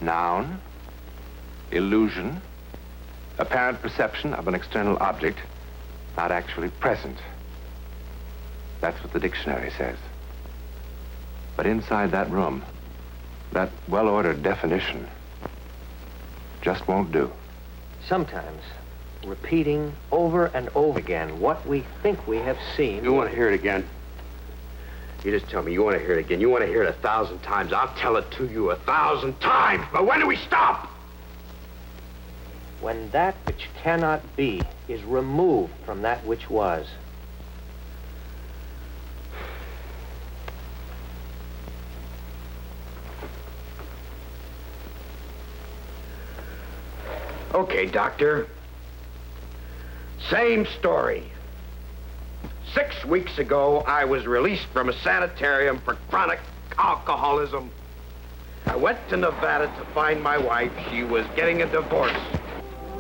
Noun, illusion, apparent perception of an external object, not actually present. That's what the dictionary says. But inside that room, that well-ordered definition just won't do. Sometimes, repeating over and over again what we think we have seen... You want to hear it again? You just tell me you want to hear it again. You want to hear it 1,000 times. I'll tell it to you 1,000 times. But when do we stop? When that which cannot be is removed from that which was. Okay, Doctor. Same story. 6 weeks ago, I was released from a sanitarium for chronic alcoholism. I went to Nevada to find my wife. She was getting a divorce.